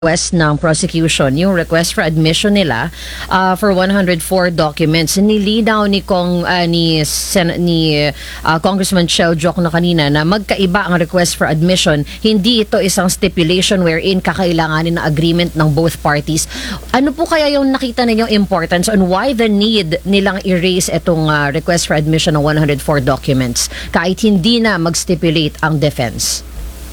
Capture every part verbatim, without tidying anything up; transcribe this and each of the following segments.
request ng prosecution, yung request for admission nila uh, for one hundred four documents. Nilinaw ni Kong uh, ni Sen- ni uh, Congressman Chel Joc na kanina na magkaiba ang request for admission. Hindi ito isang stipulation wherein kakailanganin ng agreement ng both parties. Ano po kaya yung nakita ninyong importance on why the need nilang erase itong uh, request for admission ng one hundred four documents kahit hindi na mag-stipulate ang defense?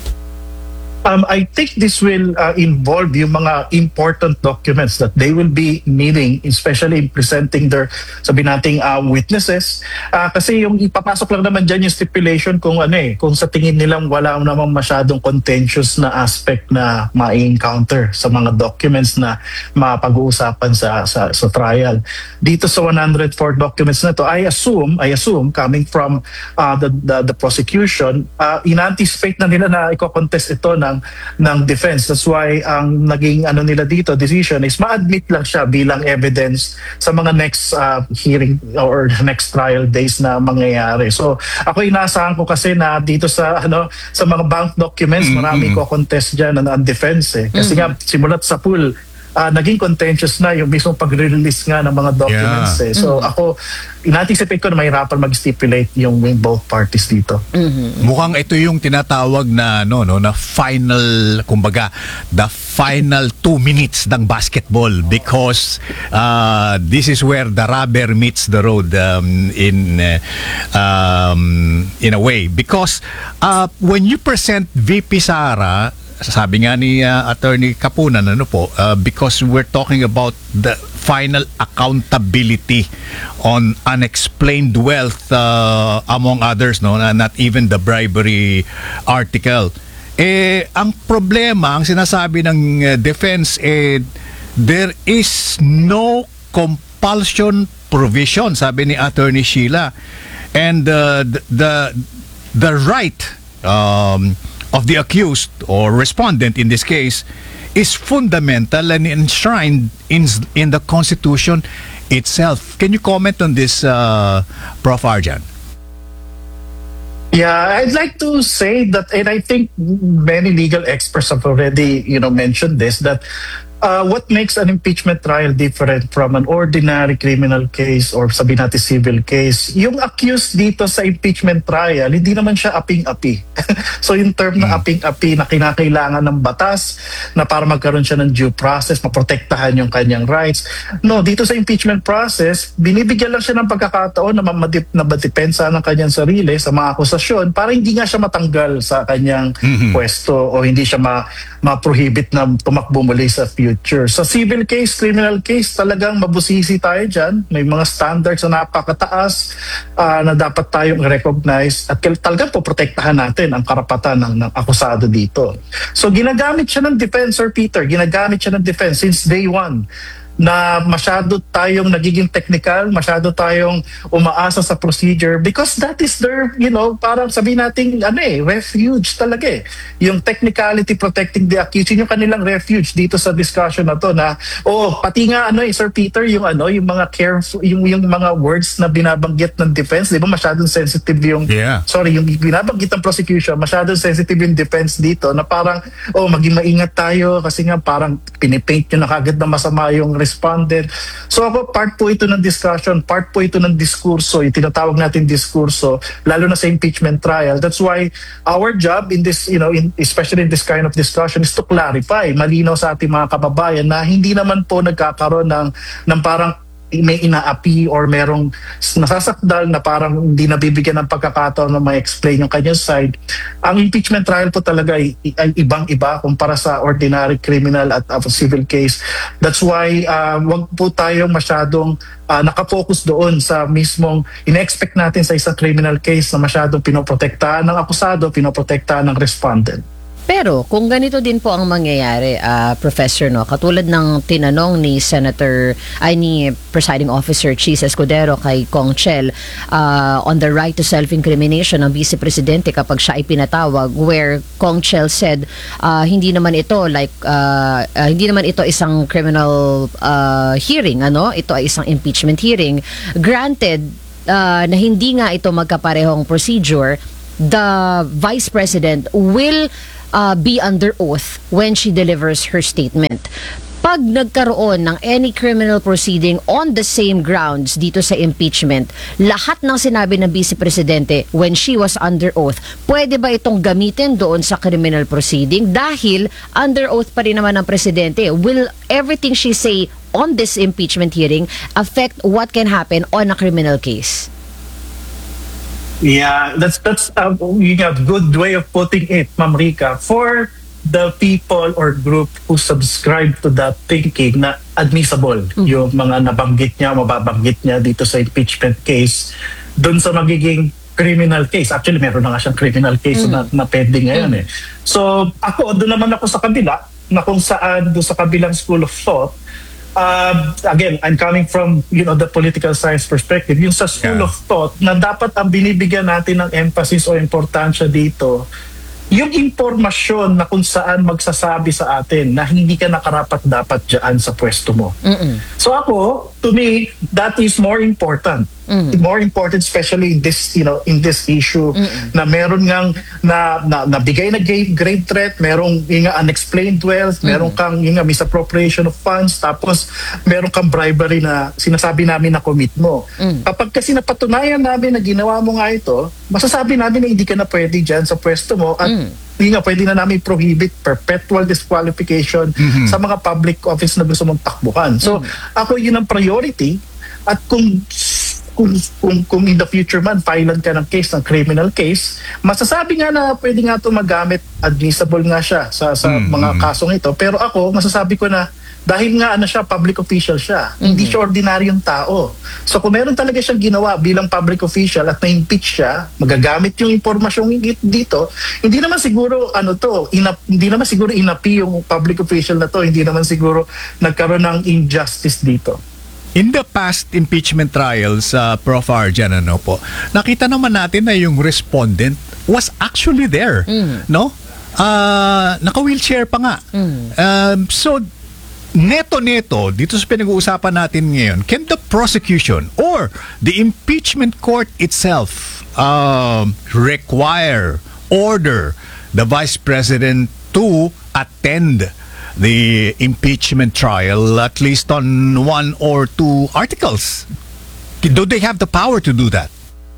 Um, I think this will uh, involve yung mga important documents that they will be needing, especially in presenting their, sabi nating, uh, witnesses. Uh, kasi yung ipapasok lang naman dyan yung stipulation kung ano eh, kung sa tingin nilang wala namang masyadong contentious na aspect na ma-encounter sa mga documents na mapag-uusapan sa, sa, sa trial. Dito sa one hundred four documents na to, I assume, I assume, coming from uh, the, the, the prosecution, uh, in-anticipate na nila na iko-contest ito ng ng defense. That's why ang naging ano nila dito decision is ma-admit lang siya bilang evidence sa mga next uh, hearing or next trial days na mangyayari. So ako inaasahan ko kasi na dito sa ano sa mga bank documents mm-hmm. marami ko contest diyan na ang defense eh. Kasi mm-hmm. nga simulat sa pool Uh, naging contentious na yung mismong pag-release nga ng mga documents yeah. eh. So mm-hmm. ako, in-anticipate ko na mahirapan mag-stipulate yung, yung both parties dito. Mm-hmm. Mukhang ito yung tinatawag na no no na final, kumbaga, the final two minutes ng basketball because uh, this is where the rubber meets the road um, in uh, um, in a way. Because uh, when you present V P Sara, sabi nga ni uh, Attorney Kapunan, ano po, uh, because we're talking about the final accountability on unexplained wealth uh, among others, no, not even the bribery article. Eh, ang problema, ang sinasabi ng uh, defense, eh, there is no compulsion provision, sabi ni Attorney Sheila. And uh, the, the, the right um, of the accused or respondent in this case is fundamental and enshrined in in the Constitution itself. Can you comment on this, uh, Professor Arjan? Yeah, I'd like to say that, and I think many legal experts have already, you know, mentioned this, that Uh, what makes an impeachment trial different from an ordinary criminal case or sabihin natin civil case? Yung accused dito sa impeachment trial, hindi naman siya aping-api. So yung term na aping-api na kinakailangan ng batas na para magkaroon siya ng due process, maprotektahan yung kanyang rights. No, dito sa impeachment process, binibigyan lang siya ng pagkakataon na mamadip na madepensa ng kanyang sarili sa mga akusasyon para hindi nga siya matanggal sa kanyang mm-hmm. pwesto o hindi siya ma- ma-prohibit na tumakbo muli sa future. Sa civil case, criminal case, talagang mabusisi tayo dyan. May mga standards na napakataas uh, na dapat tayong recognize at talagang poprotektahan natin ang karapatan ng, ng akusado dito. So ginagamit siya ng defense, Sir Peter, ginagamit siya ng defense since day one na masyado tayong nagiging technical, masyado tayong umaasa sa procedure because that is their, you know, parang sabihin natin, ano eh, refuge talaga eh. Yung technicality protecting the accused, yun yung kanilang refuge dito sa discussion na to na, oh, pati nga ano eh, Sir Peter, yung ano, yung mga careful, yung, yung mga words na binabanggit ng defense, di ba masyadong sensitive yung, yeah. sorry, yung binabanggit ng prosecution, masyadong sensitive yung defense dito na parang, oh, maging maingat tayo kasi nga parang pinipaint nyo na kagad na masama yung responded. So ako, part po ito ng discussion, part po ito ng diskurso, yung tinatawag natin diskurso, lalo na sa impeachment trial. That's why our job in this, you know, in, especially in this kind of discussion is to clarify, malinaw sa ating mga kababayan na hindi naman po nagkakaroon ng, ng parang may inaapi or merong nasasakdal na parang hindi nabibigyan ng pagkakataon na ma-explain yung kanyang side. Ang impeachment trial po talaga ay, ay ibang-iba kumpara sa ordinary criminal at uh, civil case. That's why uh, wag po tayong masyadong uh, nakafocus doon sa mismong in-expect natin sa isang criminal case na masyadong pinoprotektahan ng akusado, pinoprotektahan ng respondent. Pero kung ganito din po ang mangyayari, uh, Professor, no, katulad ng tinanong ni Senator, ay ni Presiding Officer Chis Escudero kay Kong Chel uh, on the right to self-incrimination ng Vice Presidente kapag siya ay pinatawag, where Kong Chel said, uh, hindi naman ito like, uh, uh, hindi naman ito isang criminal uh, hearing, ano? Ito ay isang impeachment hearing. Granted, uh, na hindi nga ito magkaparehong procedure, the Vice President will uh, be under oath when she delivers her statement. Pag nagkaroon ng any criminal proceeding on the same grounds dito sa impeachment, lahat ng sinabi ng Vice Presidente when she was under oath, pwede ba itong gamitin doon sa criminal proceeding? Dahil under oath pa rin naman ng Presidente, will everything she say on this impeachment hearing affect what can happen on a criminal case? Yeah, that's that's a you know, good way of putting it, Ma'am Rica. For the people or group who subscribe to that thinking na admissible Mm-hmm. yung mga nabanggit niya, mababanggit niya dito sa impeachment case, dun sa magiging criminal case. Actually, meron na nga siyang criminal case Mm-hmm. na, na pending ngayon eh. So, ako, doon naman ako sa kabila, na kung saan, doon sa kabilang school of thought, uh, again, I'm coming from, you know, the political science perspective, yung sa school Yeah. of thought, na dapat ang binibigyan natin ng emphasis o importansya dito, yung impormasyon na kung saan magsasabi sa atin na hindi ka nakarapat dapat dyan sa pwesto mo. Mm-mm. So ako, to me, that is more important. Mm. More important, especially in this, you know, in this issue na meron ngang na, na nabigay na grade, grade threat, merong yung nga unexplained wealth, meron kang yung nga misappropriation of funds, tapos meron kang bribery na sinasabi namin na commit mo. Mm. Kapag kasi napatunayan namin na ginawa mo nga ito, masasabi namin na hindi ka na pwede dyan sa pwesto mo at hindi nga pwede na namin prohibit perpetual disqualification sa mga public office na gusto mong takbuhan. So ako yun ang priority at kung kung, kung, kung in the future man, filean ka ng case, ng criminal case, masasabi nga na pwede nga ito magamit, admissible nga siya sa, sa Mm, mga mm. kasong ito. Pero ako, masasabi ko na dahil nga ano siya, public official siya, hindi siya ordinaryong tao. So kung meron talaga siyang ginawa bilang public official at na-impeach siya, magagamit yung impormasyong dito, hindi naman siguro ano to, inap, hindi naman siguro inapi yung public official na to, hindi naman siguro nagkaroon ng injustice dito. In the past impeachment trials, uh, Prof Arjan, ano po, nakita naman natin na yung respondent was actually there, no? Uh, naka-wheelchair pa nga. Um, so, neto-neto, dito sa pinag-uusapan natin ngayon, can the prosecution or the impeachment court itself um, require, order the Vice President to attend the impeachment trial at least on one or two articles? Do they have the power to do that?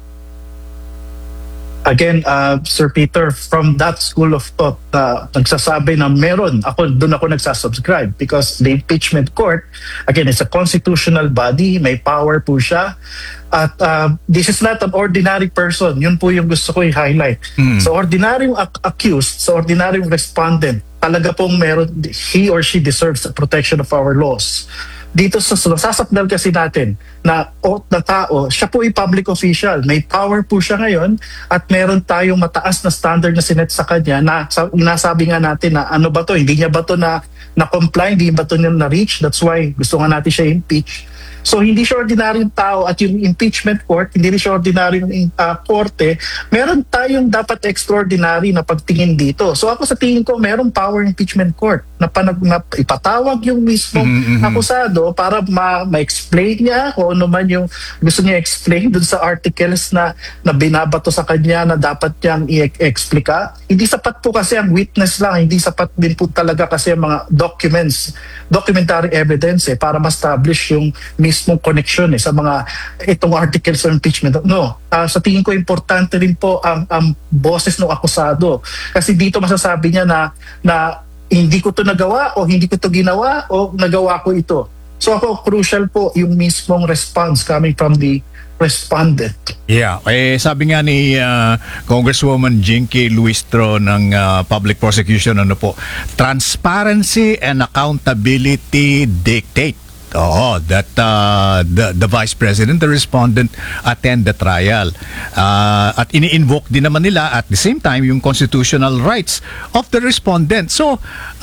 Again, uh, Sir Peter, from that school of thought, uh, nagsasabi na meron, ako, doon ako nagsasubscribe because the impeachment court, again, it's a constitutional body, may power po siya. At uh, this is not an ordinary person. Yun po yung gusto ko i-highlight. So ordinaryong ac- accused, so ordinaryong respondent, talaga pong meron, he or she deserves the protection of our laws. Dito sa sasakdal kasi natin na oath na tao, siya po ay public official. May power po siya ngayon at meron tayong mataas na standard na sinet sa kanya na sa, nasabi nga natin na ano ba to, hindi niya ba to na, na comply, hindi ba to niya na-reach. That's why gusto nga natin siya impeach. So hindi siya ordinaryong tao at yung impeachment court, hindi rin siya ordinaryong uh, korte, meron tayong dapat extraordinary na pagtingin dito. So ako sa tingin ko, merong power impeachment court na, panag, na ipatawag yung mismong Mm-hmm. akusado para ma- ma-explain niya kung ano man yung gusto niya explain dun sa articles na, na binabato sa kanya na dapat niyang i-explika. Hindi sapat po kasi ang witness lang, hindi sapat din po talaga kasi ang mga documents, documentary evidence eh, para ma-establish yung mismong connection eh, sa mga itong articles of impeachment. No, uh, sa tingin ko importante rin po ang, ang boses ng akusado. Kasi dito masasabi niya na, na hindi ko to nagawa o hindi ko to ginawa o nagawa ko ito. So ako, crucial po yung mismong response coming from the respondent. Yeah, eh sabi nga ni uh, Congresswoman Jinky Luistro ng uh, Public Prosecution, ano po, transparency and accountability dictate Oo, that uh, the, the Vice President, the respondent, attend the trial. Uh, at ini-invoke din naman nila at the same time yung constitutional rights of the respondent. So,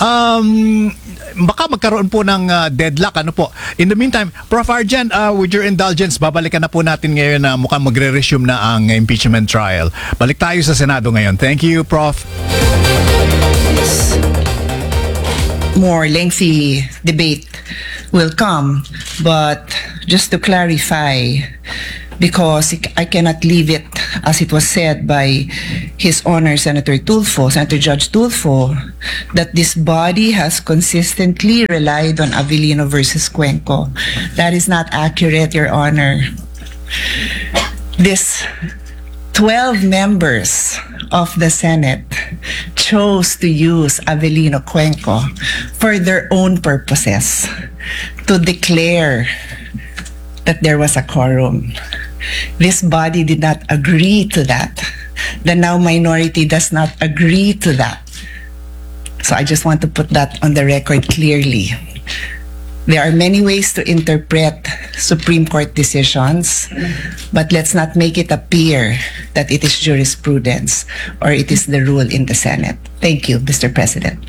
um, baka magkaroon po ng uh, deadlock. Ano po? In the meantime, Prof Arjan, uh, with your indulgence, babalikan na po natin ngayon na mukhang magre-resume na ang impeachment trial. Balik tayo sa Senado ngayon. Thank you, Prof More lengthy debate will come, but just to clarify, because I cannot leave it as it was said by His Honor Senator Tulfo, Senator Judge Tulfo, that this body has consistently relied on Avellino versus Cuenco. That is not accurate, Your Honor. This twelve members of the Senate chose to use Avellino Cuenco for their own purposes, to declare that there was a quorum. This body did not agree to that. The now minority does not agree to that. So I just want to put that on the record clearly. There are many ways to interpret Supreme Court decisions, but let's not make it appear that it is jurisprudence or it is the rule in the Senate. Thank you, Mister President.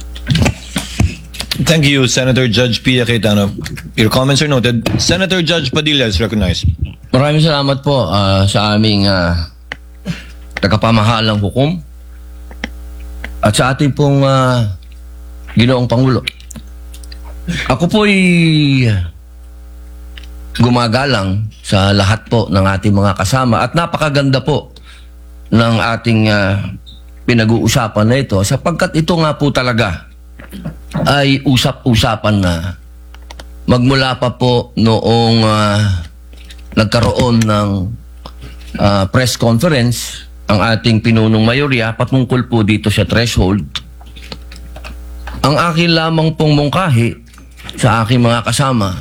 Thank you, Senator Judge Pia Cayetano. Your comments are noted. Senator Judge Padilla is recognized. Maraming salamat po ah, sa aming uh, tagapamahalang hukom at sa ating pong uh, Ginoong Pangulo. Ako po'y gumagalang sa lahat po ng ating mga kasama at napakaganda po ng ating uh, pinag-uusapan na ito sapagkat ito nga po talaga ay usap-usapan na magmula pa po noong uh, nagkaroon ng uh, press conference ang ating pinunong mayorya patungkol po dito sa threshold. Ang akin lamang pong mungkahi sa aking mga kasama,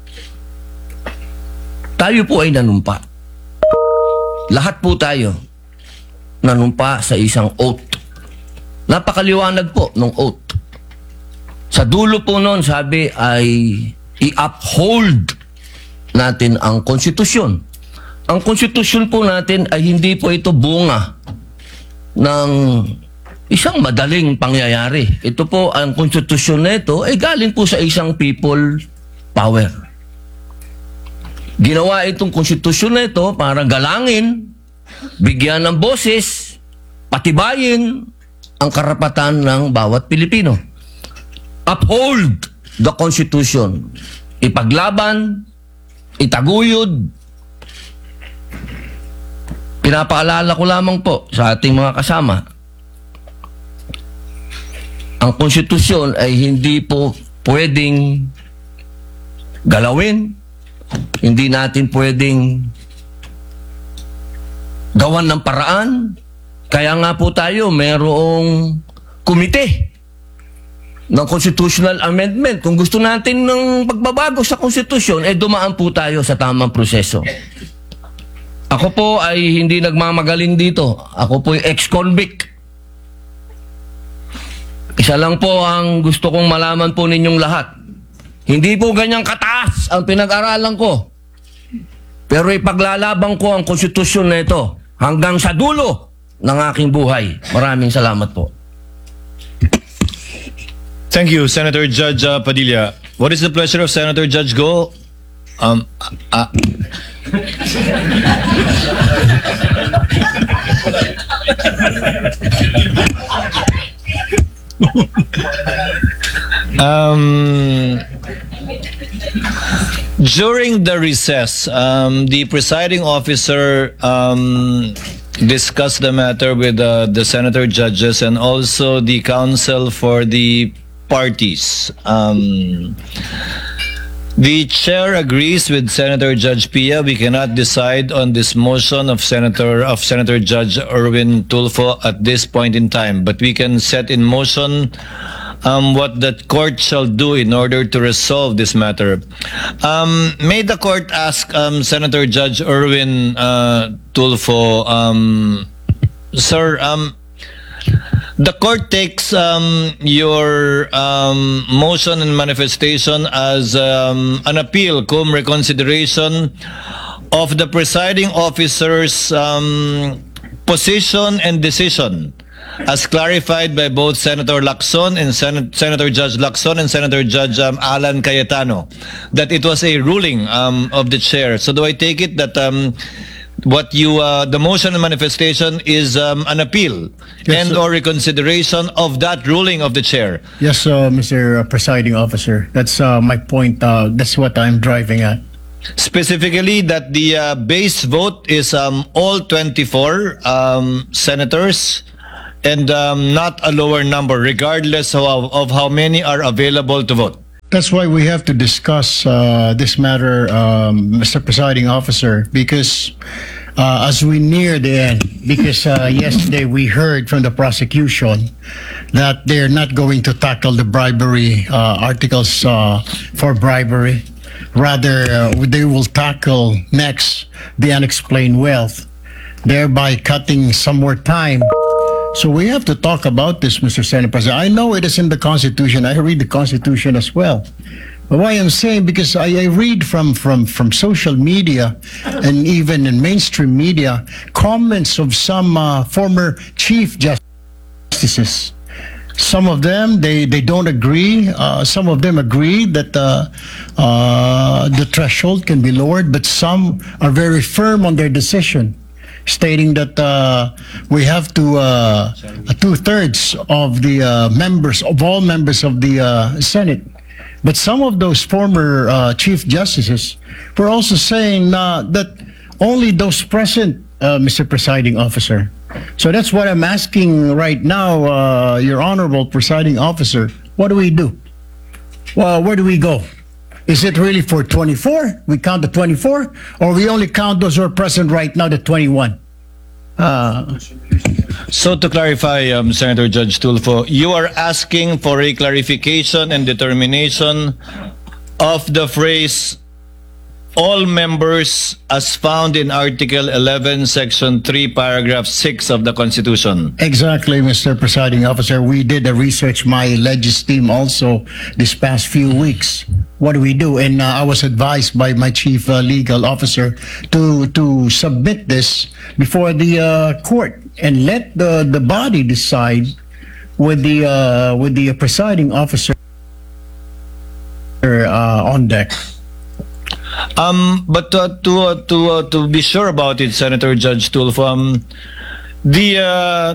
tayo po ay nanumpa. Lahat po tayo nanumpa sa isang oath. Napakaliwanag po ng oath. Sa dulo po noon, sabi ay i-uphold natin ang konstitusyon. Ang konstitusyon po natin ay hindi po ito bunga ng isang madaling pangyayari. Ito po, ang konstitusyon na ito ay galing po sa isang people power. Ginawa itong konstitusyon na ito para galangin, bigyan ng boses, patibayin ang karapatan ng bawat Pilipino. Uphold the Constitution. Ipaglaban, itaguyod. Pinapaalala ko lamang po sa ating mga kasama, ang konstitusyon ay hindi po pwedeng galawin, hindi natin pwedeng gawan ng paraan. Kaya nga po tayo mayroong komite ng constitutional amendment. Kung gusto natin ng pagbabago sa konstitusyon, eh dumaan po tayo sa tamang proseso. Ako po ay hindi nagmamagaling dito. Ako po ay ex-convict. Isa lang po ang gusto kong malaman po ninyong lahat. Hindi po ganyang kataas ang pinag-aralan ko. Pero ipaglalaban ko ang konstitusyon na ito hanggang sa dulo ng aking buhay. Maraming salamat po. Thank you, Senator Judge uh, Padilla. What is the pleasure of Senator Judge Go? Um, uh, um, during the recess, um, the presiding officer um, discussed the matter with uh, the senator judges and also the counsel for the parties. Um, the chair agrees with Senator Judge Pia. We cannot decide on this motion of Senator of Senator Judge Erwin Tulfo at this point in time, but we can set in motion um, what the court shall do in order to resolve this matter. Um, may the court ask um, Senator Judge Erwin uh, Tulfo, um, sir, um, the court takes um, your um, motion and manifestation as um, an appeal cum reconsideration of the presiding officer's um, position and decision as clarified by both Senator Lacson and Sen Senator Judge Lacson and Senator Judge um, Alan Cayetano, that it was a ruling um, of the chair. So do I take it that um, what you uh, the motion and manifestation is um, an appeal Yes, and sir. or reconsideration of that ruling of the chair? Yes, uh, Mister Presiding Officer. That's uh, my point. Uh, that's what I'm driving at. specifically that the uh, base vote is um, all twenty-four um, senators and um, not a lower number, regardless of, of how many are available to vote. That's why we have to discuss uh, this matter, um, Mister Presiding Officer, because uh, as we near the end, because uh, yesterday we heard from the prosecution that they're not going to tackle the bribery uh, articles uh, for bribery. Rather, uh, they will tackle next the unexplained wealth, thereby cutting some more time. So we have to talk about this, Mister Senate President. I know it is in the Constitution. I read the Constitution as well. But why I'm saying, because I, I read from, from, from social media and even in mainstream media, comments of some uh, former Chief Justices. Some of them, they, they don't agree. Uh, some of them agree that uh, uh, the threshold can be lowered, but some are very firm on their decision, stating that uh, we have to uh, two-thirds of the uh, members, of all members of the uh, Senate. But some of those former uh, Chief Justices were also saying uh, that only those present, uh, Mister Presiding Officer. So that's what I'm asking right now, uh, Your Honorable Presiding Officer. What do we do? Well, where do we go? Is it really for twenty-four? We count the twenty-four? Or we only count those who are present right now, the twenty-one? Uh, So to clarify, um, Senator Judge Tulfo, you are asking for a clarification and determination of the phrase all members as found in Article eleven, Section three, Paragraph six of the Constitution. exactly, Mister Presiding Officer. We did the research, my Legis team also, this past few weeks. What do we do? And uh, I was advised by my Chief uh, Legal Officer to to submit this before the uh, court and let the, the body decide with the uh, with the presiding officer uh, on deck. Um, but uh, to uh, to uh, to be sure about it, Senator Judge Tulfo, um, the uh,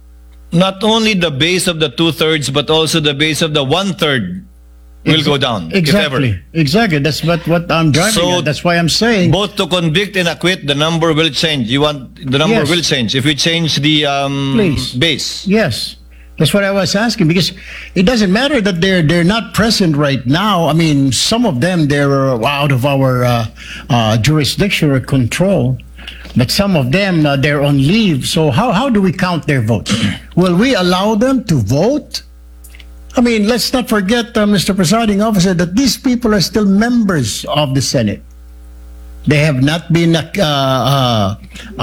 not only the base of the two-thirds, but also the base of the one-third will Ex- go down. if Exactly, ever. exactly. That's what, what I'm driving So, at. That's why I'm saying. Both to convict and acquit, the number will change. You want the number Yes. will change if we change the um, Please. base. Yes, that's what I was asking, because it doesn't matter that they're they're not present right now. I mean, some of them they're out of our uh, uh, jurisdiction or control, but some of them uh, they're on leave. So how how do we count their votes? Will we allow them to vote? I mean, let's not forget, uh, Mister Presiding Officer, that these people are still members of the Senate. They have not been, uh, uh,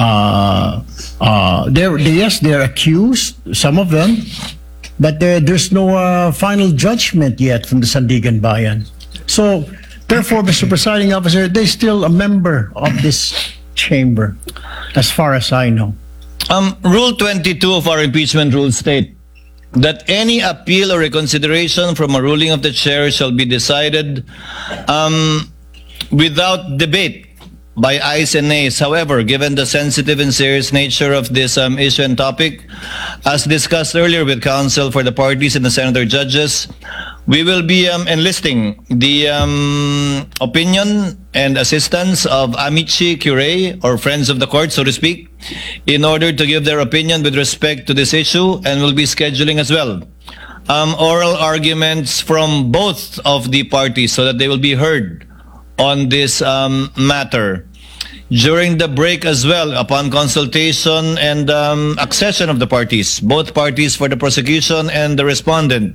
uh, uh, they're, they, yes, they're accused, some of them, but there, there's no uh, final judgment yet from the Sandigan Bayan. So, therefore, Mister Presiding Officer, they're still a member of this chamber, as far as I know. Um, Rule twenty-two of our impeachment rules state that any appeal or reconsideration from a ruling of the chair shall be decided um, without debate by ayes and nays. However, given the sensitive and serious nature of this um, issue and topic, as discussed earlier with counsel for the parties and the senator judges, we will be um, enlisting the um, opinion and assistance of amici curiae, or friends of the court, so to speak, in order to give their opinion with respect to this issue, and will be scheduling as well um, oral arguments from both of the parties so that they will be heard on this um, matter. During the break as well, upon consultation and um, accession of the parties, both parties for the prosecution and the respondent,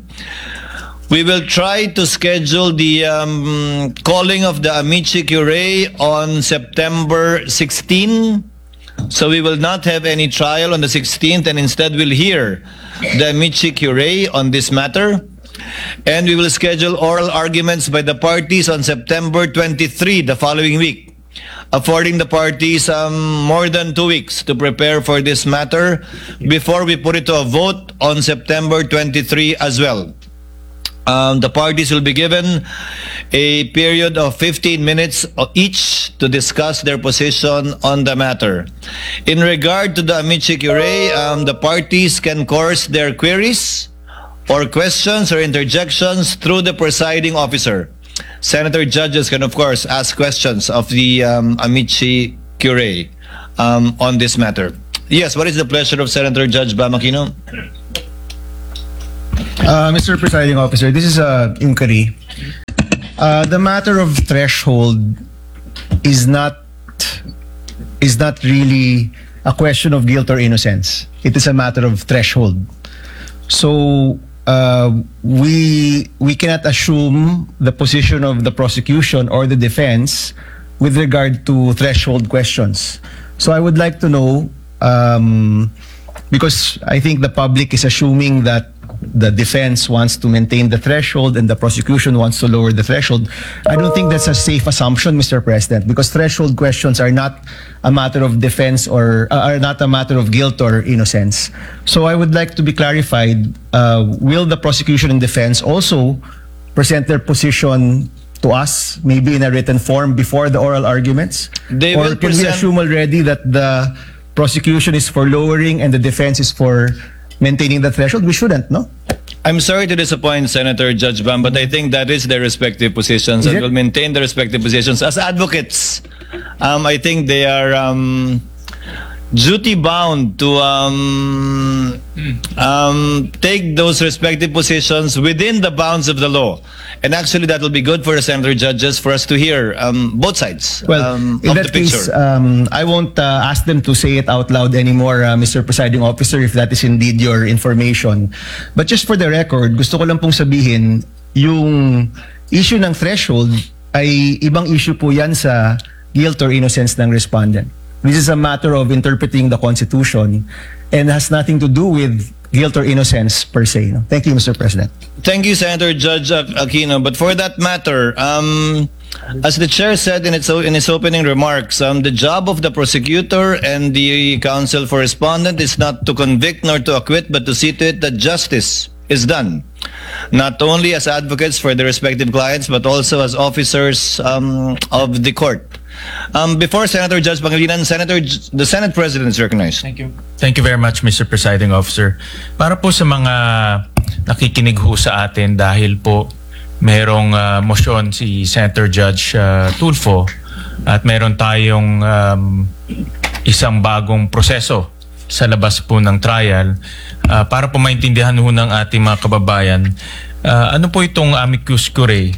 we will try to schedule the um, calling of the amici curiae on September sixteenth. So we will not have any trial on the sixteenth, and instead we'll hear the amici curiae on this matter. And we will schedule oral arguments by the parties on September twenty-third, the following week, affording the parties um, more than two weeks to prepare for this matter before we put it to a vote on September twenty-third as well. Um, the parties will be given a period of fifteen minutes each to discuss their position on the matter. In regard to the amici curiae, um, the parties can course their queries or questions or interjections through the presiding officer. senator judges can, of course, ask questions of the um, amici curiae um, on this matter. Yes, what is the pleasure of Senator Judge Bam Aquino? Uh, Mister Presiding Officer, this is a inquiry. Uh, the matter of threshold is not is not really a question of guilt or innocence. It is a matter of threshold. So uh, we we cannot assume the position of the prosecution or the defense with regard to threshold questions. So I would like to know, um, because I think the public is assuming that the defense wants to maintain the threshold and the prosecution wants to lower the threshold. I don't think that's a safe assumption, Mister President, because threshold questions are not a matter of defense or uh, are not a matter of guilt or innocence. So I would like to be clarified, uh, will the prosecution and defense also present their position to us, maybe in a written form before the oral arguments? They or will can we present- assume already that the prosecution is for lowering and the defense is for maintaining the threshold? We shouldn't, no? I'm sorry to disappoint Senator Judge Bam, but I think that is their respective positions Is and it? will maintain their respective positions. As advocates, um, I think they are um, duty bound to um, um, take those respective positions within the bounds of the law. And actually, that will be good for the senator judges for us to hear um, both sides Well, um, in of that the picture. case, um, I won't uh, ask them to say it out loud anymore, uh, Mister Presiding Officer, if that is indeed your information. But just for the record, gusto ko lang pong sabihin, yung issue ng threshold ay ibang issue po yan sa guilt or innocence ng respondent. This is a matter of interpreting the Constitution and has nothing to do with guilt or innocence per se. No? Thank you, Mister President. Thank you, Senator Judge Ac- Aquino. But for that matter, um, as the chair said in its o- in his opening remarks, um, the job of the prosecutor and the counsel for respondent is not to convict nor to acquit, but to see to it that justice is done, not only as advocates for their respective clients, but also as officers um, of the court. Um, before Senator Judge Pangilinan, Senator, J- the Senate President is recognized. Thank you. Thank you very much, Mister Presiding Officer. Para po sa mga nakikinig ho sa atin dahil po merong uh, motion si Senator Judge uh, Tulfo at meron tayong um, isang bagong proseso sa labas po ng trial, uh, para po maintindihan ho ng ating mga kababayan, uh, ano po itong amicus curiae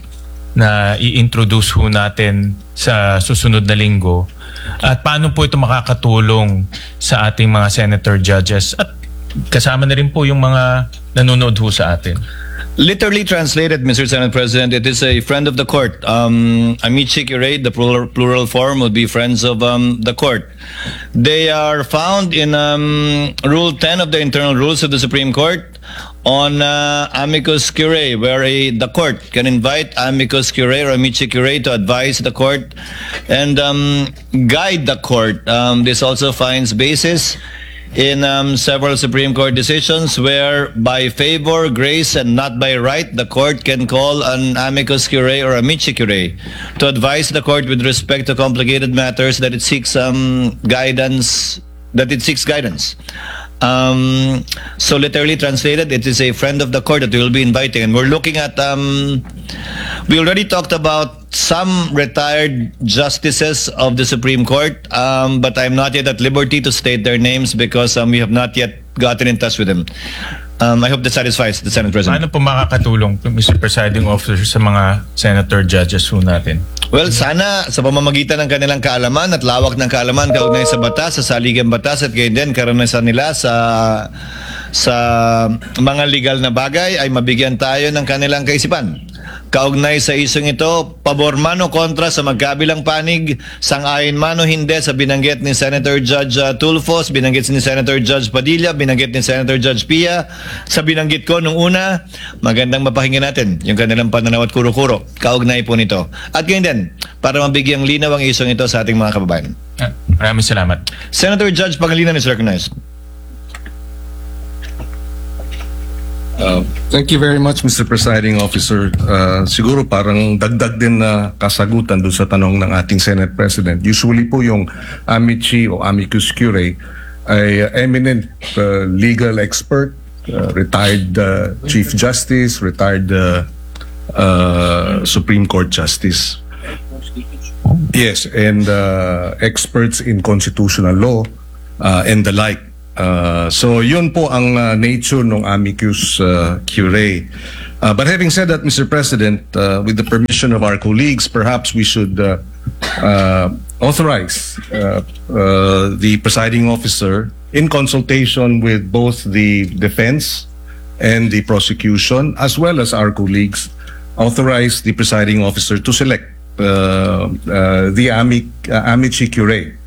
na i-introduce ho natin sa susunod na linggo at paano po ito makakatulong sa ating mga senator judges at kasama na rin po yung mga nanonood ho sa atin. Literally translated, Mister Senate President, it is a friend of the court. Um, amici curiae, the plural, plural form would be friends of um, the court. They are found in um, Rule ten of the Internal Rules of the Supreme Court on uh, amicus curiae, where a, the court can invite amicus curiae or amici curiae to advise the court and um, guide the court. Um, this also finds basis in um, several Supreme Court decisions where by favor, grace, and not by right, the court can call an amicus curiae or amici curiae to advise the court with respect to complicated matters that it seeks um, guidance, that it seeks guidance. Um, so literally translated, it is a friend of the court that we will be inviting. And we're looking at, um, we already talked about some retired justices of the Supreme Court, um, but I'm not yet at liberty to state their names because um, we have not yet gotten in touch with them. Um, I hope that satisfies the Senate President. Paano po makakatulong, Mister Presiding Officer, sa mga senator judges ho natin? Well, sana sa pamamagitan ng kanilang kaalaman at lawak ng kaalaman kaugnay sa batas, sa saligang batas at gayon din karanasan nila sa sa mga legal na bagay ay mabigyan tayo ng kanilang kaisipan. Kaugnay sa isyong ito, pabor man o kontra sa magkabilang panig, sang-ayon man o hindi sa binanggit ni Senator Judge uh, Tulfo, binanggit ni Senator Judge Padilla, binanggit ni Senator Judge Pia, sa binanggit ko nung una, magandang mapakinggan natin yung kanilang pananaw at kuro-kuro. Kaugnay po nito. At ganyan din, para mabigyang linaw ang isyong ito sa ating mga kababayan. Ah, maraming salamat. Senator Judge Pangilinan is recognized. Uh, thank you very much, Mister Presiding Officer. Uh, siguro parang dagdag din na kasagutan doon sa tanong ng ating Senate President. Usually po yung amici o amicus curiae ay uh, eminent uh, legal expert, uh, retired uh, Chief Justice, retired uh, uh, Supreme Court Justice. Yes, and uh, experts in constitutional law uh, and the like. Uh, so yun po ang uh, nature ng amicus uh, curiae. Uh, but having said that, Mister President, uh, with the permission of our colleagues, perhaps we should uh, uh, authorize uh, uh, the presiding officer, in consultation with both the defense and the prosecution, as well as our colleagues, authorize the presiding officer to select uh, uh, the amic, uh, amici curiae,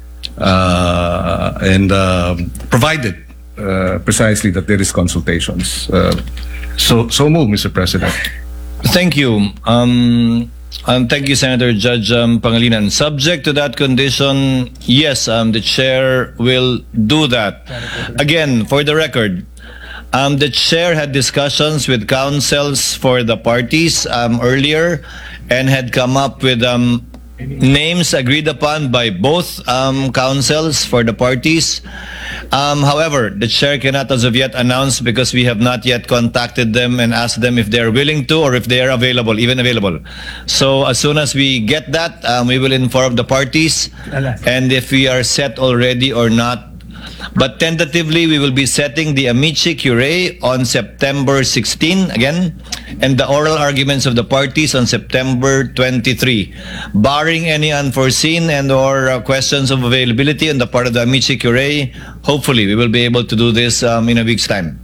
uh, and uh, provided uh, precisely that there is consultations. Uh, so, so move, Mister President. Thank you. Um, um, thank you, Senator Judge um, Pangilinan. Subject to that condition, yes, um, the chair will do that. Again, for the record, um, the chair had discussions with counsels for the parties um, earlier and had come up with um, names agreed upon by both um, counsels for the parties. Um, however, the chair cannot as of yet announce because we have not yet contacted them and asked them if they are willing to or if they are available, even available. So as soon as we get that, um, we will inform the parties and if we are set already or not. But tentatively, we will be setting the amici curiae on September sixteenth again, and the oral arguments of the parties on September twenty-third. Barring any unforeseen and or uh, questions of availability on the part of the amici curiae, hopefully we will be able to do this um, in a week's time.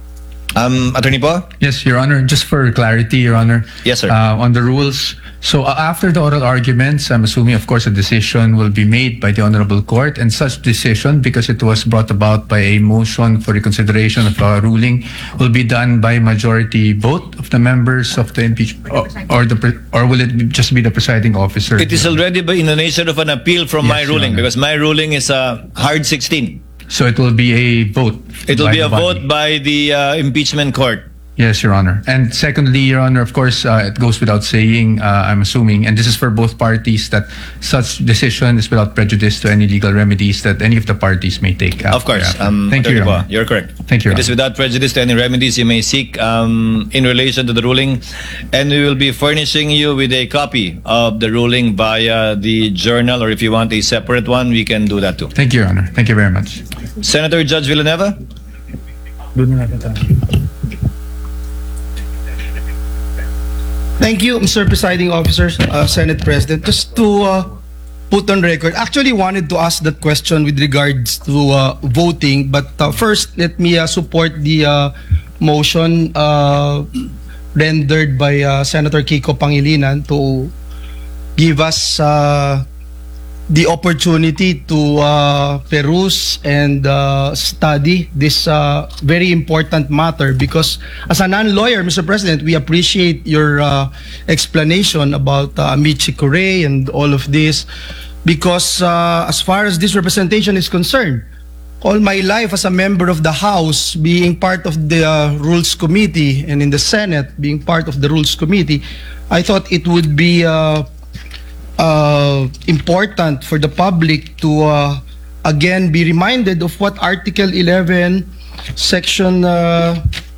Um, Attorney Po? Yes, Your Honor. Just for clarity, Your Honor. Yes, sir. Uh, on the rules. So uh, after the oral arguments, I'm assuming, of course, a decision will be made by the Honorable Court, and such decision, because it was brought about by a motion for reconsideration of a ruling, will be done by majority vote of the members of the impeachment, or, or the pre- or will it be- just be the presiding officer? It is already by- in the nature of an appeal from Yes, my Your ruling, Honor. because my ruling is a hard sixteen. So it will be a vote. It will by be the a body. vote by the uh, impeachment court. Yes, Your Honor. And secondly, Your Honor, of course, uh, it goes without saying, uh, I'm assuming, and this is for both parties, that such decision is without prejudice to any legal remedies that any of the parties may take. Of course. thereafter. Um, Thank you, Attorney Your Po, Honor. you're correct. Thank you, Your It is Honor. without prejudice to any remedies you may seek um, in relation to the ruling, and we will be furnishing you with a copy of the ruling via the journal, or if you want a separate one, we can do that too. Thank you, Your Honor. Thank you very much. Senator Judge Villanueva? Thank you, Mister Presiding Officer, uh, Senate President. Just to uh, put on record, actually wanted to ask that question with regards to uh, voting, but uh, first let me uh, support the uh, motion uh, rendered by uh, Senator Kiko Pangilinan to give us uh, the opportunity to uh, peruse and uh, study this uh, very important matter, because as a non-lawyer, Mister President, we appreciate your uh, explanation about uh, amici curiae and all of this, because uh, as far as this representation is concerned, all my life as a member of the House, being part of the uh, Rules Committee, and in the Senate, being part of the Rules Committee, I thought it would be uh, Uh, important for the public to uh, again be reminded of what Article eleven, Section uh,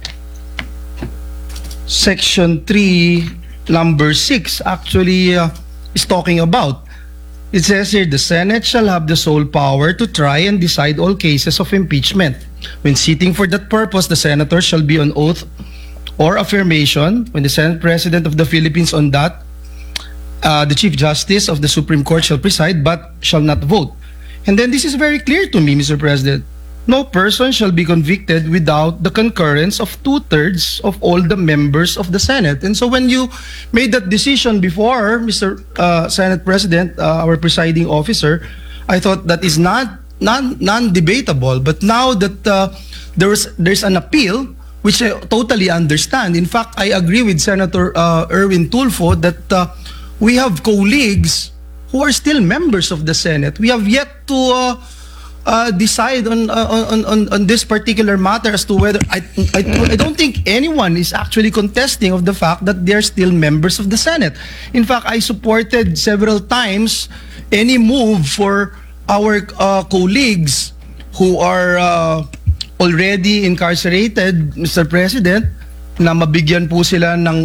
Section three, number six actually uh, is talking about. It says here, the Senate shall have the sole power to try and decide all cases of impeachment. When sitting for that purpose, the senator shall be on oath or affirmation. When the Senate President of the Philippines on that, Uh, the Chief Justice of the Supreme Court shall preside but shall not vote. And then this is very clear to me, Mister President. No person shall be convicted without the concurrence of two-thirds of all the members of the Senate. And so when you made that decision before, Mister Uh, Senate President, uh, our presiding officer, I thought that is not non, non-debatable. But now that uh, there's, there's an appeal, which I totally understand. In fact, I agree with Senator uh, Erwin Tulfo that uh, we have colleagues who are still members of the Senate. We have yet to uh, uh, decide on, uh, on on on this particular matter as to whether I, I I don't think anyone is actually contesting of the fact that they are still members of the Senate. In fact, I supported several times any move for our uh, colleagues who are uh, already incarcerated, Mister President, na mabigyan po sila ng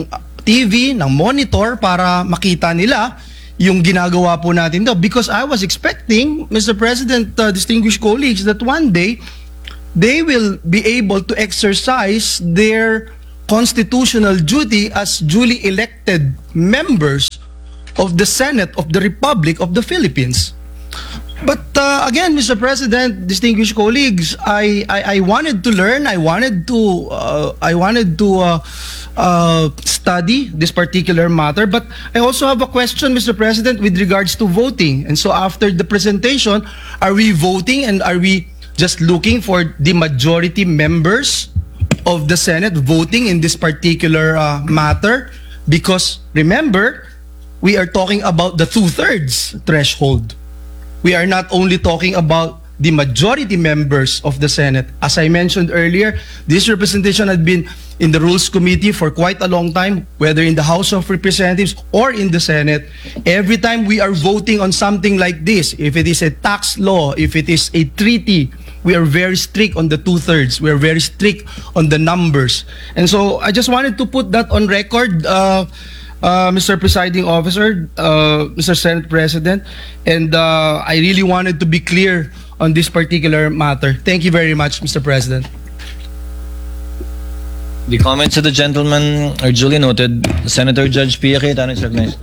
T V, ng monitor para makita nila yung ginagawa po natin daw. Because I was expecting, Mister President, uh, distinguished colleagues, that one day they will be able to exercise their constitutional duty as duly elected members of the Senate of the Republic of the Philippines. But uh, again, Mister President, distinguished colleagues, I, I, I wanted to learn, I wanted to, uh, I wanted to uh, uh, study this particular matter, but I also have a question, Mister President, with regards to voting. And so after the presentation, are we voting and are we just looking for the majority members of the Senate voting in this particular uh, matter? Because remember, we are talking about the two-thirds threshold. We are not only talking about the majority members of the Senate. As I mentioned earlier, this representation had been in the Rules Committee for quite a long time, whether in the House of Representatives or in the Senate. Every time we are voting on something like this, if it is a tax law, if it is a treaty, we are very strict on the two-thirds. We are very strict on the numbers. And so I just wanted to put that on record, uh, Uh, Mister Presiding Officer, uh, Mister Senate President, and uh, I really wanted to be clear on this particular matter. Thank you very much, Mister President. The comments of the gentleman are duly noted. Senator Judge Pia Cayetano is recognized.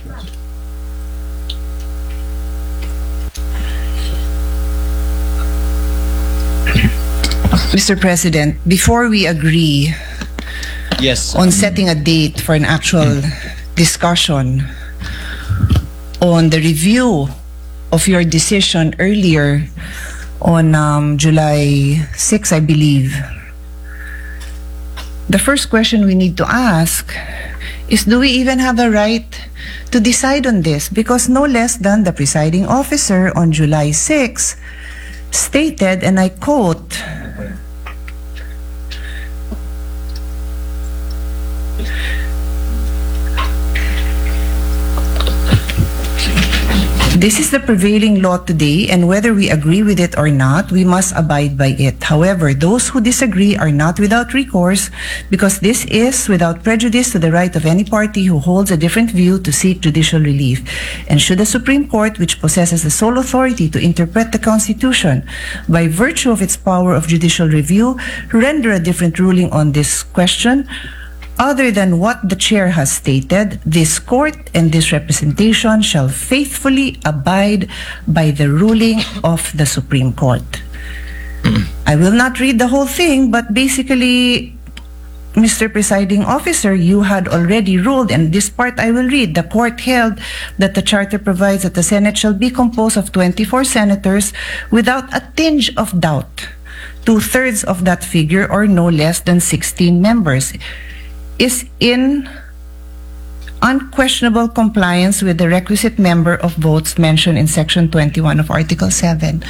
Mister President, before we agree Yes. on setting a date for an actual discussion on the review of your decision earlier on um, July sixth, I believe, the first question we need to ask is, do we even have a right to decide on this? Because no less than the presiding officer on July sixth stated, and I quote, "This is the prevailing law today, and whether we agree with it or not, we must abide by it. However, those who disagree are not without recourse, because this is without prejudice to the right of any party who holds a different view to seek judicial relief. And should the Supreme Court, which possesses the sole authority to interpret the Constitution by virtue of its power of judicial review, render a different ruling on this question, other than what the chair has stated, this court and this representation shall faithfully abide by the ruling of the Supreme Court." I will not read the whole thing, but basically, Mister Presiding Officer, you had already ruled, and this part I will read. The court held that the charter provides that the Senate shall be composed of twenty-four senators without a tinge of doubt. Two-thirds of that figure, or no less than sixteen members, is in unquestionable compliance with the requisite number of votes mentioned in Section twenty-one of Article seven.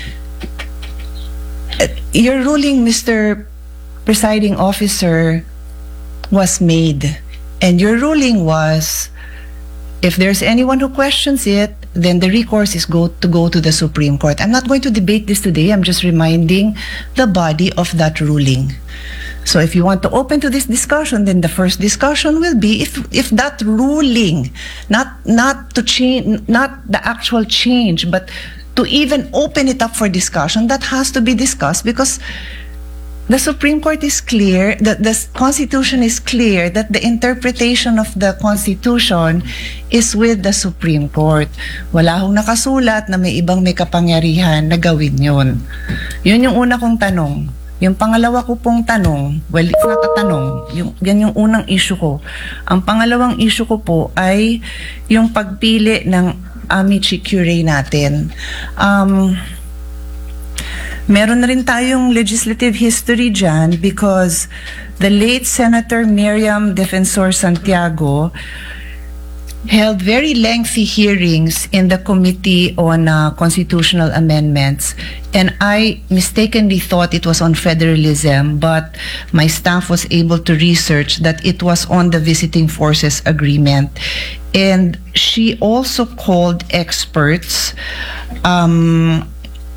Your ruling, Mister Presiding Officer, was made, and your ruling was, if there's anyone who questions it, then the recourse is go to go to the Supreme Court. I'm not going to debate this today. I'm just reminding the body of that ruling. So if you want to open to this discussion, then the first discussion will be if if that ruling, not not to change, not the actual change, but to even open it up for discussion, that has to be discussed, because the Supreme Court is clear, that the Constitution is clear, that the interpretation of the Constitution is with the Supreme Court. Wala hong nakasulat na may ibang may kapangyarihan na gawin yun. Yun yung una kong tanong. Yung pangalawa ko pong tanong, well, it's not a tanong, yung, yan yung unang issue ko. Ang pangalawang issue ko po ay yung pagpili ng amici curiae natin. Um, meron na rin tayong legislative history dyan, because the late Senator Miriam Defensor Santiago held very lengthy hearings in the Committee on uh, Constitutional Amendments, and I mistakenly thought it was on federalism, but my staff was able to research that it was on the Visiting Forces Agreement. And she also called experts um,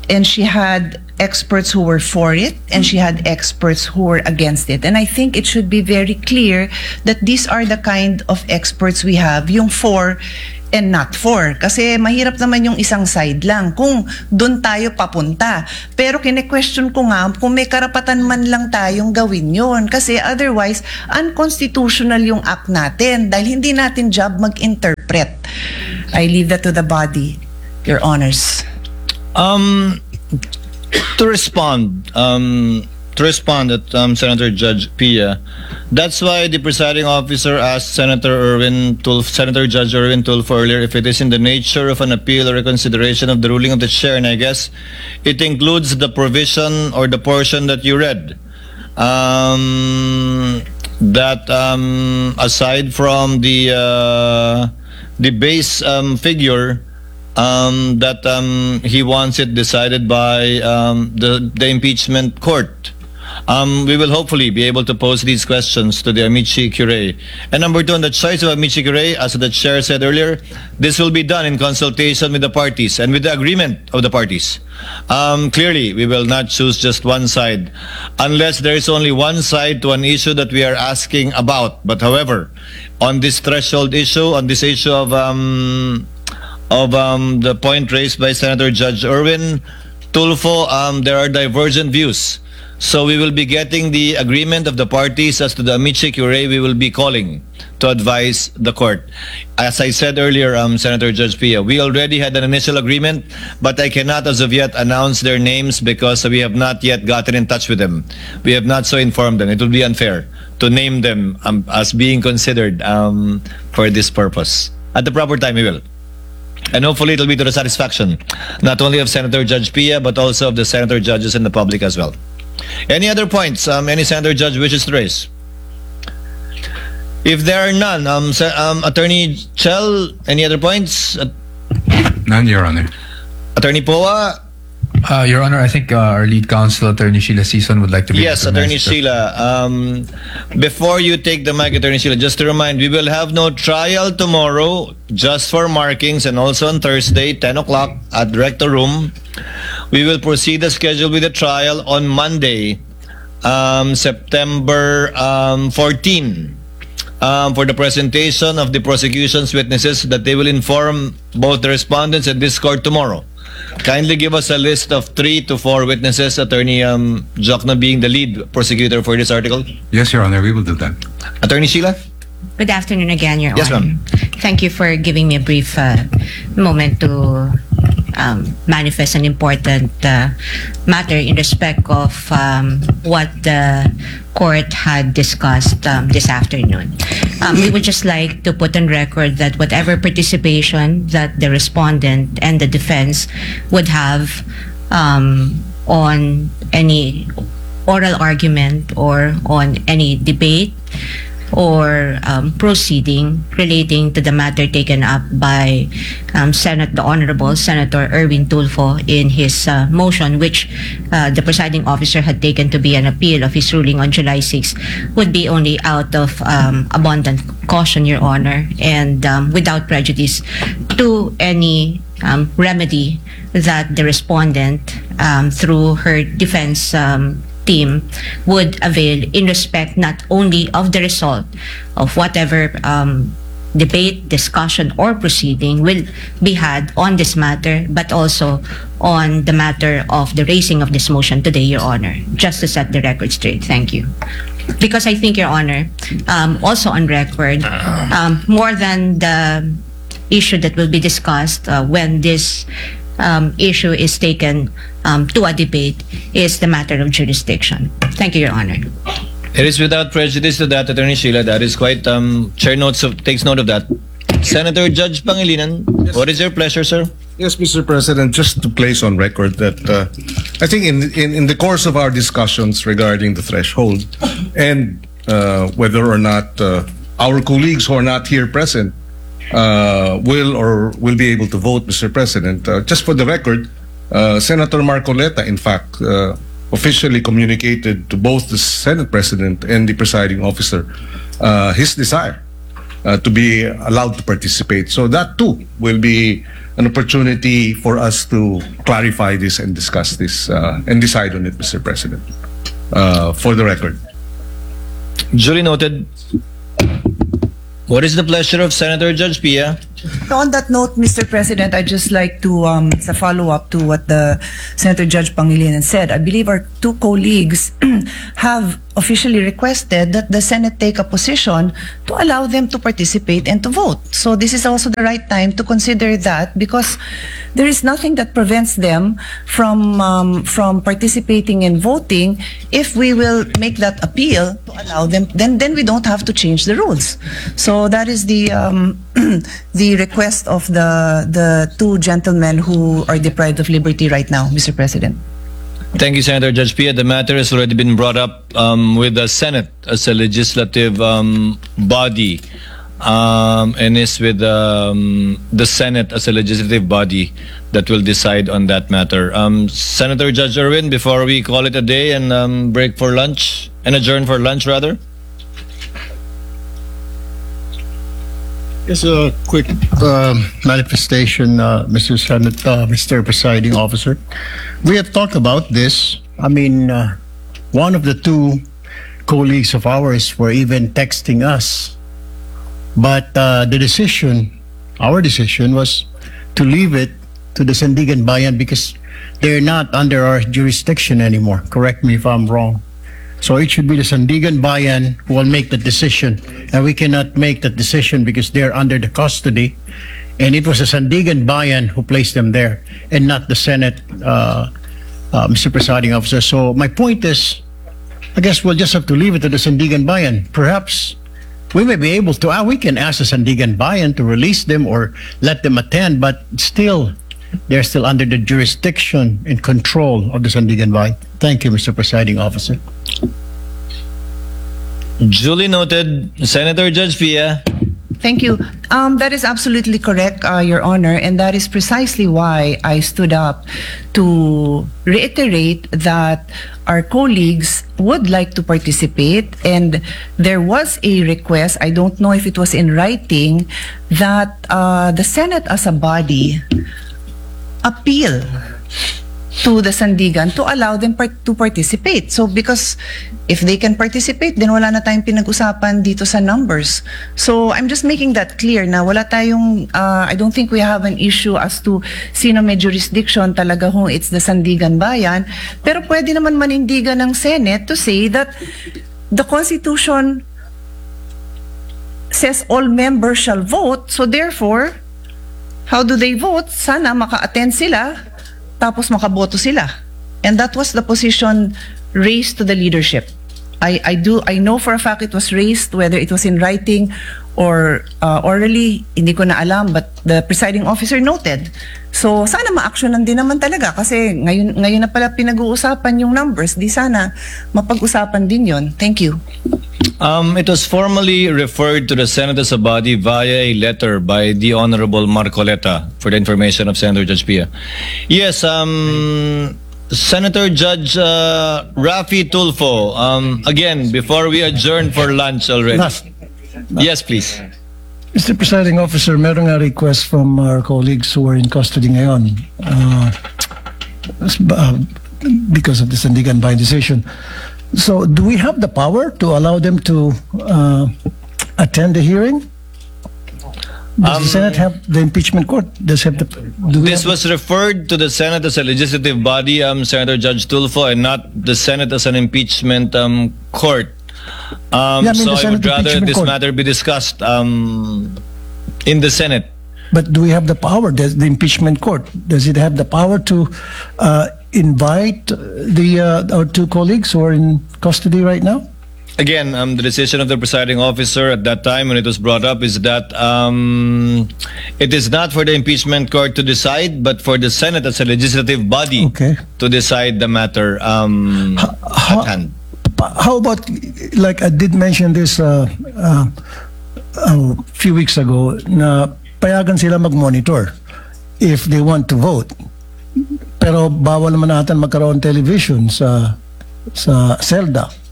and she had experts who were for it, and she had experts who were against it. And I think it should be very clear that these are the kind of experts we have, yung for and not for. Kasi mahirap naman yung isang side lang kung doon tayo papunta. Pero kine-question ko nga kung may karapatan man lang tayong gawin yun. Kasi otherwise, unconstitutional yung act natin dahil hindi natin job mag-interpret. I leave that to the body, Your Honors. Um, to respond, um, to respond at um, Senator Judge Pia, that's why the presiding officer asked Senator Erwin Tulfo, Senator Judge Erwin Tulfo earlier if it is in the nature of an appeal or reconsideration of the ruling of the chair, and I guess it includes the provision or the portion that you read. Um, that um, aside from the uh, the base um, figure. Um, that um, he wants it decided by um, the, the impeachment court. Um, we will hopefully be able to pose these questions to the Amici Curie. And number two, on the choice of Amici Curie, as the chair said earlier, this will be done in consultation with the parties and with the agreement of the parties. Um, clearly, we will not choose just one side unless there is only one side to an issue that we are asking about. But however, on this threshold issue, on this issue of um, of um, the point raised by Senator Judge Erwin Tulfo, um, there are divergent views. So we will be getting the agreement of the parties as to the Amici Curie we will be calling to advise the court. As I said earlier, um, Senator Judge Pia, we already had an initial agreement, but I cannot as of yet announce their names because we have not yet gotten in touch with them. We have not so informed them. It would be unfair to name them um, as being considered um, for this purpose. At the proper time, we will. And hopefully it'll be to the satisfaction not only of Senator Judge Pia but also of the senator judges and the public as well. Any other points um, any senator judge wishes to raise? If there are none, um, um, Attorney Chell, any other points? Uh, None, Your Honor. Attorney Poa? Uh, Your Honor, I think uh, our lead counsel, Attorney Sheila Season, would like to be Yes, Attorney Sheila. Um, before you take the mic, Attorney Sheila, just to remind, we will have no trial tomorrow, just for markings, and also on Thursday, ten o'clock at Director Room. We will proceed the schedule with the trial on Monday, um, September um, fourteenth, um, for the presentation of the prosecution's witnesses that they will inform both the respondents and this court tomorrow. Kindly give us a list of three to four witnesses, Attorney um, Jokno being the lead prosecutor for this article. Yes, Your Honor, we will do that. Attorney Sheila? Good afternoon again, Your Yes, Honor. ma'am. Thank you for giving me a brief uh, moment to um, manifest an important uh, matter in respect of um, what the court had discussed um, this afternoon. Um, we would just like to put on record that whatever participation that the respondent and the defense would have um, on any oral argument or on any debate or um, proceeding relating to the matter taken up by um, Senate, the Honorable Senator Erwin Tulfo in his uh, motion, which uh, the presiding officer had taken to be an appeal of his ruling on July sixth, would be only out of um, abundant caution, Your Honor, and um, without prejudice to any um, remedy that the respondent, um, through her defense um, team, would avail in respect not only of the result of whatever um, debate, discussion, or proceeding will be had on this matter, but also on the matter of the raising of this motion today, Your Honor, just to set the record straight. Thank you. Because I think, Your Honor, um, also on record, um, more than the issue that will be discussed uh, when this Um, issue is taken um, to a debate is the matter of jurisdiction. Thank you, Your Honor. It is without prejudice to that, Attorney Sheila. That is quite, um, Chair notes of, takes note of that. Senator Judge Pangilinan, yes. What is your pleasure, sir? Yes, Mister President, just to place on record that uh, I think in, in, in the course of our discussions regarding the threshold and uh, whether or not uh, our colleagues who are not here present Uh, will or will be able to vote, Mister President. Uh, just for the record, uh, Senator Marcoleta, in fact, uh, officially communicated to both the Senate President and the presiding officer uh, his desire uh, to be allowed to participate. So that too will be an opportunity for us to clarify this and discuss this uh, and decide on it, Mister President. Uh, for the record. Duly noted. What is the pleasure of Senator Judge Pia? On that note, Mister President, I'd just like to, um, as a follow-up to what the Senator Judge Pangilinan said, I believe our two colleagues have officially requested that the Senate take a position to allow them to participate and to vote. So this is also the right time to consider that, because there is nothing that prevents them from um, from participating and voting. If we will make that appeal to allow them, then then we don't have to change the rules. So that is the um, the request of the the two gentlemen who are deprived of liberty right now, Mister President. Thank you, Senator Judge Pia. The matter has already been brought up um, with the Senate as a legislative um, body, um, and is with um, the Senate as a legislative body that will decide on that matter. Um, Senator Judge Erwin, before we call it a day and um, break for lunch, and adjourn for lunch rather. Just a quick um, manifestation, uh, Mister Senate, uh, Mister Presiding Officer. We have talked about this. I mean, uh, one of the two colleagues of ours were even texting us. But uh, the decision, our decision, was to leave it to the Sandigan Bayan because they're not under our jurisdiction anymore. Correct me if I'm wrong. So it should be the Sandigan Bayan who will make the decision. And we cannot make that decision because they're under the custody. And it was the Sandigan Bayan who placed them there and not the Senate, uh, uh, Mister Presiding Officer. So my point is, I guess we'll just have to leave it to the Sandigan Bayan. Perhaps we may be able to, ah, we can ask the Sandigan Bayan to release them or let them attend, but still, they're still under the jurisdiction and control of the Sandigan Bayan. Thank you, Mister Presiding Officer. Duly noted. Senator Judge Pia. Thank you. Um, that is absolutely correct, uh, Your Honor, and that is precisely why I stood up to reiterate that our colleagues would like to participate, and there was a request, I don't know if it was in writing, that uh, the Senate as a body appeal to the Sandigan to allow them part to participate. So because if they can participate, then wala na tayong pinag-usapan dito sa numbers. So I'm just making that clear na wala tayong, uh, I don't think we have an issue as to sino may jurisdiction talaga kung it's the Sandigan Bayan. Pero pwede naman manindigan ng Senate to say that the Constitution says all members shall vote. So therefore, how do they vote? Sana maka-attend sila tapos makaboto sila. And that was the position raised to the leadership. I, I do I know for a fact it was raised, whether it was in writing or uh, orally, hindi ko na alam, but the presiding officer noted. So sana ma-actionan din naman talaga kasi ngayon, ngayon na pala pinag-uusapan yung numbers, di sana mapag-usapan din yon. Thank you. Um, it was formally referred to the Senate as a body via a letter by the Honorable Marcoleta, for the information of Senator Judge Pia. Yes, um, Senator Judge uh, Rafi Tulfo, um, again, before we adjourn for lunch already. Last. Yes, please. Mister Presiding Officer, merong a request from our colleagues who are in custody ngayon uh, uh, because of the Sandigan Bayan decision. So, do we have the power to allow them to uh, attend the hearing? Does Um, the Senate have the impeachment court? Does have the? Do we This have- was referred to the Senate as a legislative body, um, Senator Judge Tulfo, and not the Senate as an impeachment um, court. Um, Yeah, I mean so the I would Senate rather impeachment this court. matter be discussed um, in the Senate. But do we have the power? Does the impeachment court, does it have the power to uh, invite the uh, our two colleagues who are in custody right now? Again, um, the decision of the presiding officer at that time when it was brought up is that um, it is not for the impeachment court to decide, but for the Senate as a legislative body Okay. to decide the matter um, at hand. How about, like I did mention this uh, uh, a few weeks ago, na payagan sila mag-monitor if they want to vote. Pero bawal naman natin magkaroon television sa sa SELDA.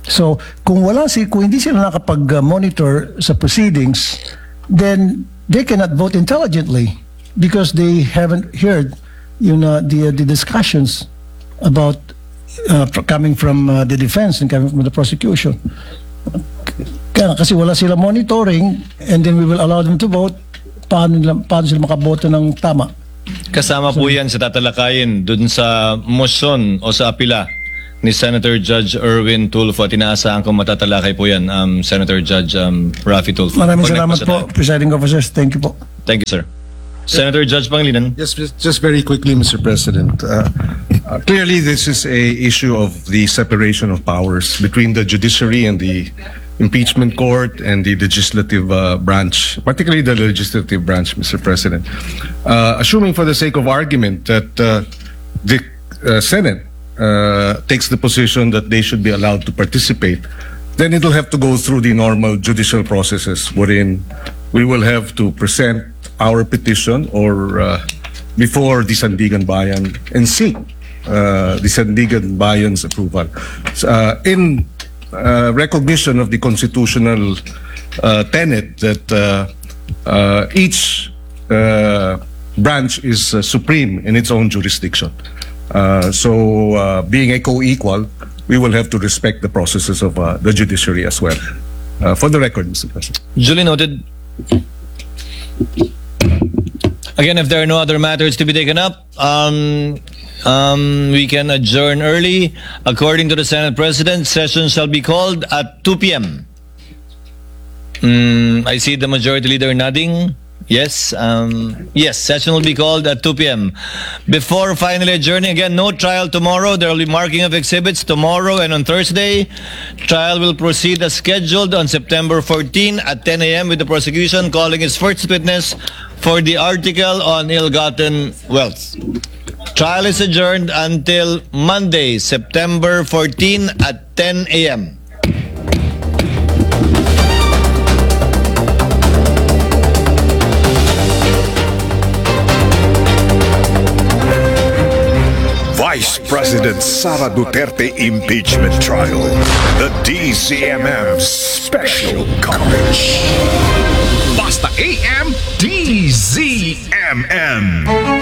So, kung wala si kung hindi sila nakapag-monitor sa proceedings, then they cannot vote intelligently because they haven't heard you know the the discussions about uh, coming from uh, the defense and coming from the prosecution. Kaya kasi wala sila monitoring, and then we will allow them to vote. Paano, nila, paano sila makaboto ng tama? Kasama po yan sa tatalakayin dun sa motion o sa apila ni Senator Judge Erwin Tulfo at inaasahan kong matatalakay po yan, um, Senator Judge um, Raffy Tulfo. Maraming Pag salamat nagpasa po, tayo. presiding officers. Thank you po. Thank you, sir. Senator Judge Pangilinan. Yes, just, just very quickly, Mister President. Uh, uh, clearly, this is a issue of the separation of powers between the judiciary and the impeachment court and the legislative uh, branch, particularly the legislative branch, Mister President. Uh, assuming for the sake of argument that uh, the uh, Senate uh, takes the position that they should be allowed to participate, then it will have to go through the normal judicial processes wherein we will have to present our petition or uh, before the Sandigan Bayan and seek uh, the Sandigan Bayan's approval. Uh, in uh, recognition of the constitutional uh, tenet that uh, uh, each uh, branch is uh, supreme in its own jurisdiction. Uh, so, uh, being a co-equal, we will have to respect the processes of uh, the judiciary as well. Uh, for the record, Mister President. Duly noted. Again, if there are no other matters to be taken up, um, um, we can adjourn early. According to the Senate President, session shall be called at two p.m. Mm, I see the Majority Leader nodding. Yes, um, yes, session will be called at two p.m. Before finally adjourning, again, no trial tomorrow. There will be marking of exhibits tomorrow and on Thursday. Trial will proceed as scheduled on September fourteenth at ten a.m. with the prosecution calling its first witness for the article on ill-gotten wealth. Trial is adjourned until Monday, September fourteenth at ten a.m. Vice President Sara Duterte impeachment trial. The D Z M M special coverage. Basta A M D Z M M.